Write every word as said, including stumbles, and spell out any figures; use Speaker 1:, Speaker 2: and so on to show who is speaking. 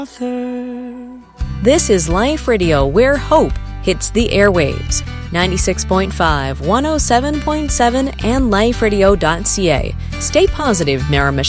Speaker 1: This is Life Radio, where hope hits the airwaves. ninety-six point five, one oh seven point seven, and life radio dot c a. Stay positive, Miramichi.